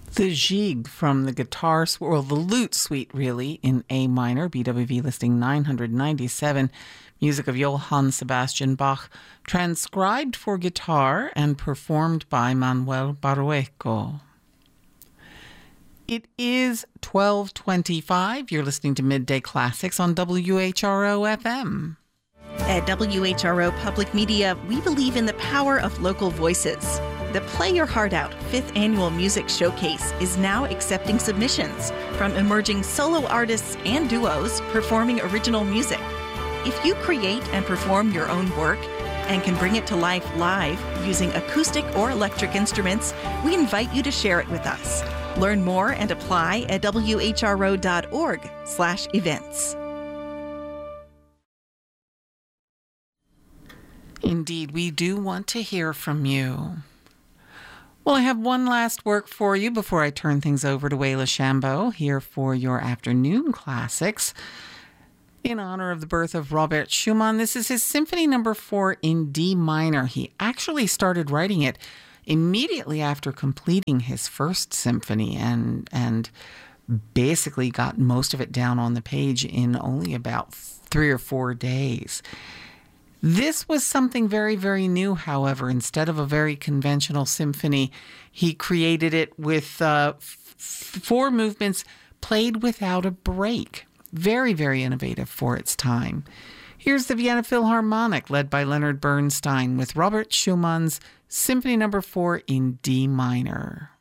The Gigue from the the Lute Suite, really, in A minor, BWV listing 997, music of Johann Sebastian Bach, transcribed for guitar and performed by Manuel Barrueco. It is 12:25. You're listening to Midday Classics on WHRO FM. At WHRO Public Media, we believe in the power of local voices. The Play Your Heart Out 5th Annual Music Showcase is now accepting submissions from emerging solo artists and duos performing original music. If you create and perform your own work and can bring it to life live using acoustic or electric instruments, we invite you to share it with us. Learn more and apply at whro.org/events. Indeed, we do want to hear from you. Well, I have one last work for you before I turn things over to Wayla Shambo here for your afternoon classics. In honor of the birth of Robert Schumann, this is his Symphony No. 4 in D minor. He actually started writing it immediately after completing his first symphony and basically got most of it down on the page in only about 3 or 4 days. This was something very, very new, however. Instead of a very conventional symphony, he created it with 4 movements played without a break. Very, very innovative for its time. Here's the Vienna Philharmonic, led by Leonard Bernstein, with Robert Schumann's Symphony No. 4 in D minor.